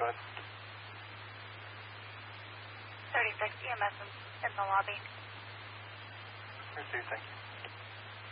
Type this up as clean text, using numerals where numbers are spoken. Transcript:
go ahead. 36 EMS in the lobby. Received, thank you.